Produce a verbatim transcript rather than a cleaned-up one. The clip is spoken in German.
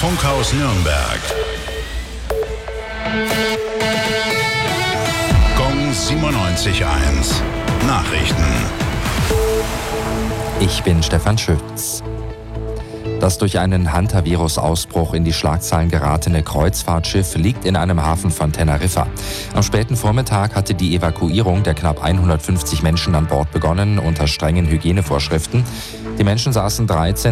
Funkhaus Nürnberg. Gong siebenundneunzig Komma eins. Nachrichten. Ich bin Stefan Schütz. Das durch einen Hantavirus-Ausbruch in die Schlagzeilen geratene Kreuzfahrtschiff liegt in einem Hafen von Teneriffa. Am späten Vormittag hatte die Evakuierung der knapp hundertfünfzig Menschen an Bord begonnen, unter strengen Hygienevorschriften. Die Menschen saßen dreizehn